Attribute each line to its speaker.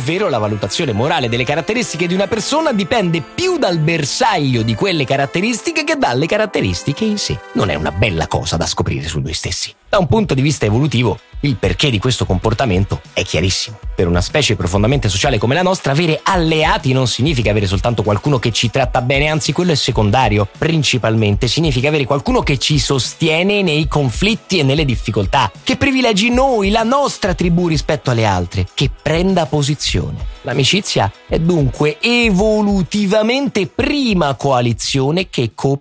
Speaker 1: ovvero la valutazione morale delle caratteristiche di una persona dipende più dal bersaglio di quelle caratteristiche che dalle caratteristiche in sé. Non è una bella cosa da scoprire su noi stessi. Da un punto di vista evolutivo, il perché di questo comportamento è chiarissimo. Per una specie profondamente sociale come la nostra, avere alleati non significa avere soltanto qualcuno che ci tratta bene, anzi quello è secondario. Principalmente significa avere qualcuno che ci sostiene nei conflitti e nelle difficoltà, che privilegi noi, la nostra tribù rispetto alle altre, che prenda posizione. L'amicizia è dunque evolutivamente prima coalizione che cooperazione